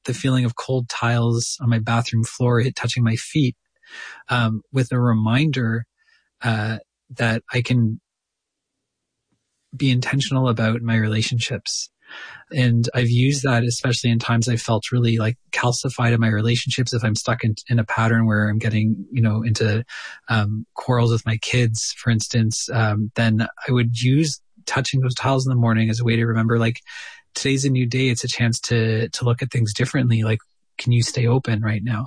the feeling of cold tiles on my bathroom floor touching my feet, with a reminder that I can be intentional about my relationships. And I've used that especially in times I felt really like calcified in my relationships. If I'm stuck in a pattern where I'm getting, into quarrels with my kids, for instance, then I would use touching those tiles in the morning as a way to remember, like, today's a new day. It's a chance to look at things differently. Like, can you stay open right now?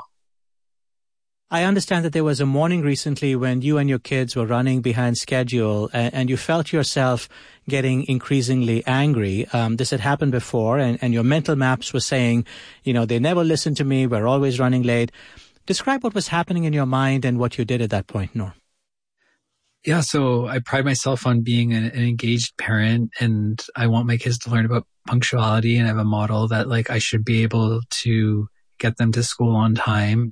I understand that there was a morning recently when you and your kids were running behind schedule and you felt yourself getting increasingly angry. This had happened before and your mental maps were saying, they never listen to me. We're always running late. Describe what was happening in your mind and what you did at that point, Norm. Yeah, so I pride myself on being an engaged parent, and I want my kids to learn about punctuality, and I have a model that like I should be able to get them to school on time.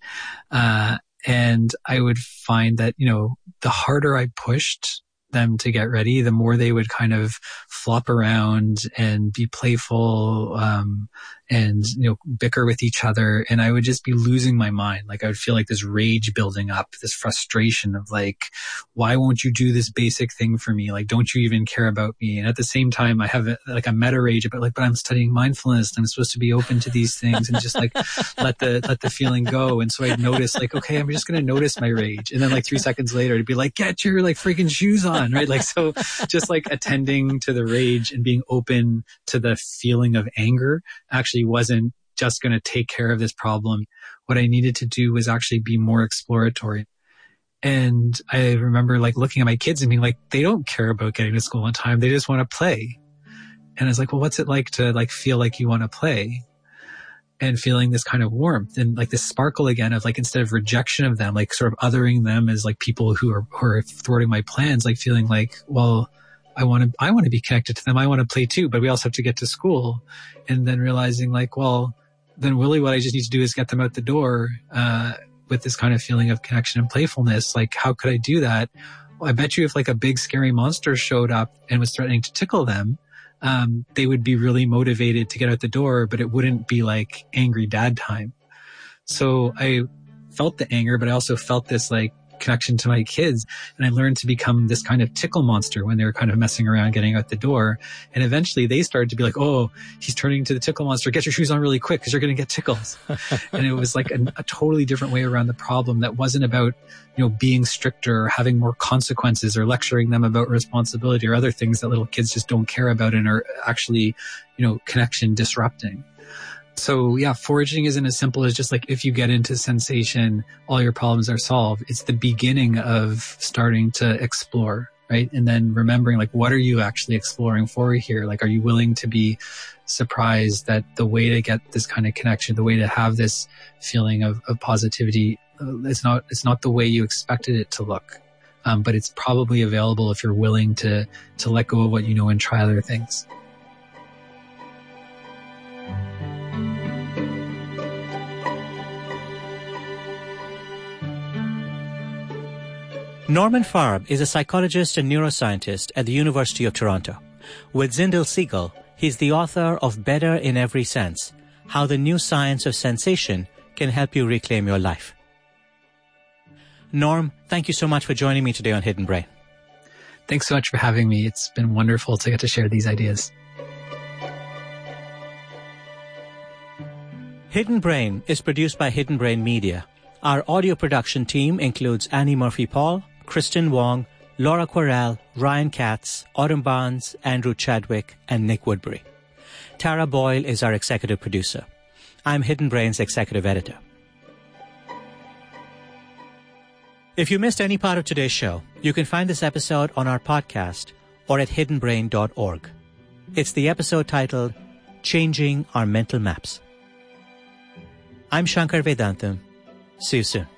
And I would find that, the harder I pushed them to get ready, the more they would kind of flop around and be playful, and, bicker with each other. And I would just be losing my mind. Like I would feel like this rage building up, this frustration of like, why won't you do this basic thing for me? Like, don't you even care about me? And at the same time, I have a meta rage about like, but I'm studying mindfulness. I'm supposed to be open to these things and just like, let the feeling go. And so I'd notice like, okay, I'm just going to notice my rage. And then like 3 seconds later, it'd be like, get your like freaking shoes on, right? Like, so just like attending to the rage and being open to the feeling of anger actually wasn't just going to take care of this problem. What I needed to do was actually be more exploratory. And I remember like looking at my kids and being like, they don't care about getting to school on time. They just want to play. And I was like, well, what's it like to like feel like you want to play? And feeling this kind of warmth and like this sparkle again of like, instead of rejection of them, like sort of othering them as like people who are thwarting my plans, like feeling like, well, I want to be connected to them. I want to play too, but we also have to get to school. And then realizing like, well, then really what I just need to do is get them out the door, with this kind of feeling of connection and playfulness. Like, how could I do that? Well, I bet you if like a big scary monster showed up and was threatening to tickle them, they would be really motivated to get out the door, but it wouldn't be like angry dad time. So I felt the anger, but I also felt this like connection to my kids. And I learned to become this kind of tickle monster when they were kind of messing around getting out the door. And eventually they started to be like, oh, he's turning to the tickle monster. Get your shoes on really quick because you're going to get tickles. And it was like a totally different way around the problem that wasn't about, being stricter or having more consequences or lecturing them about responsibility or other things that little kids just don't care about and are actually, connection disrupting. So yeah, foraging isn't as simple as just like, if you get into sensation, all your problems are solved. It's the beginning of starting to explore, right? And then remembering like, what are you actually exploring for here? Like, are you willing to be surprised that the way to get this kind of connection, the way to have this feeling of positivity, it's not the way you expected it to look. But it's probably available if you're willing to let go of what you know and try other things. Norman Farb is a psychologist and neuroscientist at the University of Toronto. With Zindel Segal, he's the author of Better in Every Sense, How the New Science of Sensation Can Help You Reclaim Your Life. Norm, thank you so much for joining me today on Hidden Brain. Thanks so much for having me. It's been wonderful to get to share these ideas. Hidden Brain is produced by Hidden Brain Media. Our audio production team includes Annie Murphy-Paul, Kristen Wong, Laura Quarell, Ryan Katz, Autumn Barnes, Andrew Chadwick, and Nick Woodbury. Tara Boyle is our executive producer. I'm Hidden Brain's executive editor. If you missed any part of today's show, you can find this episode on our podcast or at hiddenbrain.org. It's the episode titled Changing Our Mental Maps. I'm Shankar Vedantam. See you soon.